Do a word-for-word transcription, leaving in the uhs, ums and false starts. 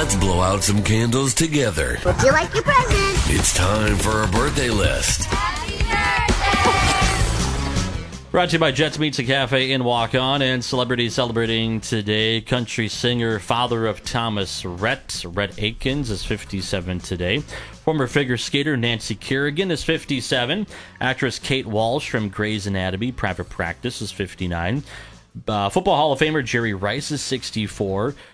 Let's blow out some candles together. Would you like your present? It's time for a birthday list. Happy birthday! Brought to you by Jets Meets a Cafe in Walk-On, and celebrities celebrating today. Country singer, father of Thomas Rhett, Rhett Akins, is fifty-seven today. Former figure skater Nancy Kerrigan is fifty-seven. Actress Kate Walsh from Grey's Anatomy, Private Practice, is fifty-nine. Uh, Football Hall of Famer Jerry Rice is sixty-four.